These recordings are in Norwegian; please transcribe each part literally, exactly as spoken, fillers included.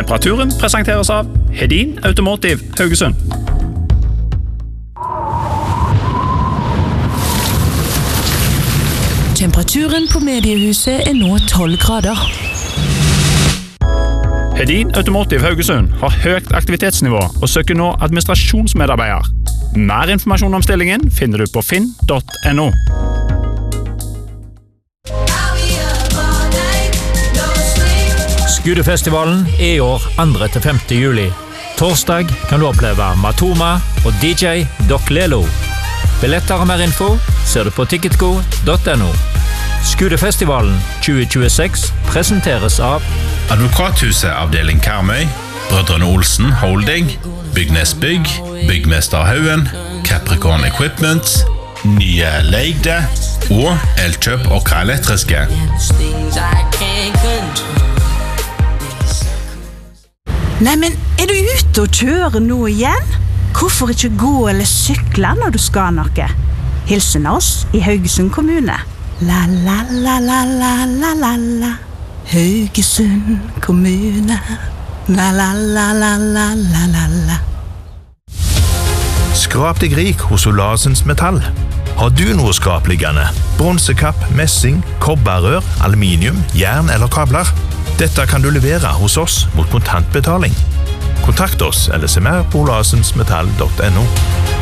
Temperaturen presenteres av Hedin Automotive Haugesund. Temperaturen på mediehuset er nå tolv grader. Hedin Automotive Haugesund har høyt aktivitetsnivå og søker nå administrasjonsmedarbeider. Mer informasjon om stillingen finner du på finn punktum no. Skudefestivalen er i år andre til femte juli. Torsdag kan du oppleve Matoma og D J Doc Lelo. Billetter og mer info ser du på ticketgo punktum no. Skudefestivalen tjue tjueseks presenteres av Advokathuset avdeling Karmøy, Brødrene Olsen Holding, Byggnes Bygg, Byggmester Haugen, Capricorn Equipment, Nye Leigde og Elkjøp Åkra Elektriske. Nei, men er du ute og kjører nå igjen? Hvorfor ikke gå eller sykle når du skal noe? Hilsen oss i Haugesund kommune. La la la la la la la la Haugesund kommune. La la la la la la la la. Skrap deg rik hos Olasens Metall. Har du noe skrapliggende? Bronsekapp, messing, kobberrør, aluminium, jern eller kabler? Dette kan du levere hos oss mot kontantbetaling. Kontakt oss eller se mer på olasensmetall punktum no.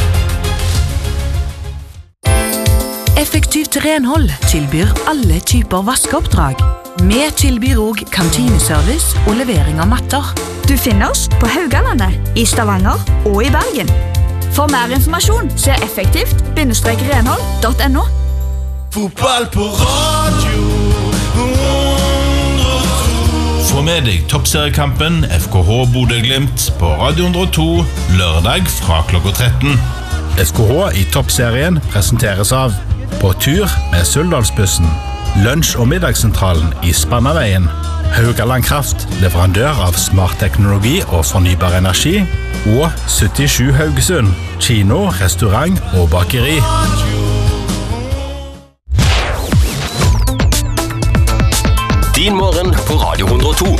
Effektivt renhold tilbyr alle typer vaskeoppdrag. Vi tilbyr også kantineservice og levering av matter. Du finner oss på Haugalandet, i Stavanger og i Bergen. For mer informasjon, se effektivt-renhold punktum no. Fotball på radio. Få med deg toppseriekampen F K H Bodø-Glimt på Radio hundre og to lørdag fra klokka tretten. F K H i toppserien presenteres av På tur med Suldalsbussen, lunsj- og middagssentralen i Spannaveien, Haugaland Kraft, leverandør av smart teknologi og fornybar energi, og syttisju Haugesund, kino, restaurant og bakeri. Din morgen på Radio hundre og to.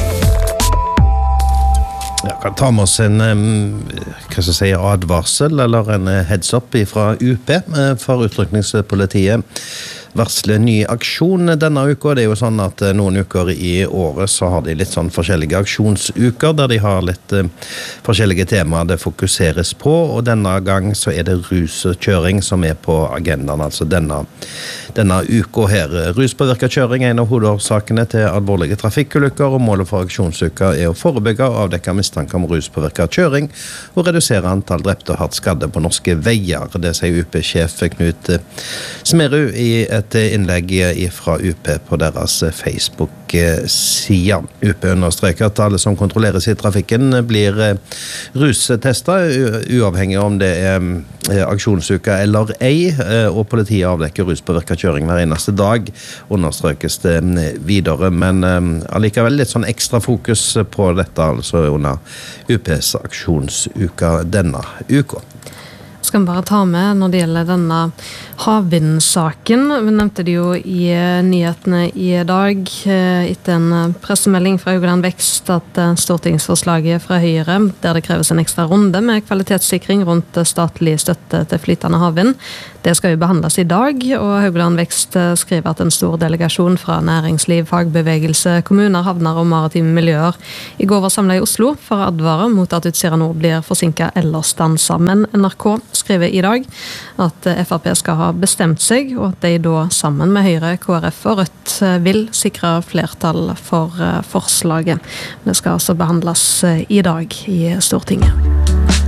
Jeg kan ta med oss en hva skal jeg si, advarsel eller en heads up fra U P for utrykningspolitiet. Varsle ny aksjon denne uka. Det er jo sånn at noen uker i året så har de litt sånn forskjellige aksjonsuker der de har litt uh, forskjellige temaer det fokuseres på, og denne gang så er det ruskjøring som er på agendaen, altså denne, denne uka her. Ruspåvirket kjøring er en av hovedårsakene til alvorlige trafikkulykker, og målet for aksjonsuka er å forebygge og avdekke mistanke om ruspåvirket kjøring og redusere antall drepte og hardt skadde på norske veier. Det sier U P-sjef Knut Smerud i et innlegg fra U P på deres Facebook-sida. U P understreker at alle som kontrolleres i trafikken blir rustestet, uavhengig om det er aksjonsuka eller ei, og politiet avdekker ruspåvirket kjøring hver eneste dag, understrekes det videre, men allikevel litt sånn ekstra fokus på dette altså under U P's aksjonsuka denne uka. Skal bare ta med når det gjelder denne havvindsaken. Vi nevnte det jo i nyhetene i dag etter en pressemelding fra Haugaland Vekst at stortingsforslaget fra Høyre, der det kreves en ekstra runde med kvalitetssikring rundt statlig støtte til flytende havvind. Det skal jo behandles i dag, og Haugaland Vekst skriver at en stor delegasjon fra næringsliv, fagbevegelse, kommuner, havner og maritime miljøer i går var samlet i Oslo for å advare mot at Utsira Nord blir forsinket eller stanset. Men N R K skriver i dag at F R P skal ha bestemt seg, og at de da sammen med Høyre, K R F og Rødt vil sikre flertall for forslaget. Det skal altså behandles i dag i Stortinget.